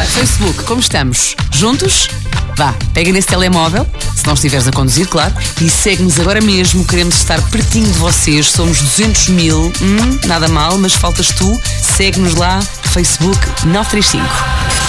Facebook, como estamos? Juntos? Vá, pega nesse telemóvel, se não estiveres a conduzir, claro, e segue-nos agora mesmo. Queremos estar pertinho de vocês. Somos 200 mil, nada mal, mas faltas tu. Segue-nos lá, Facebook 935.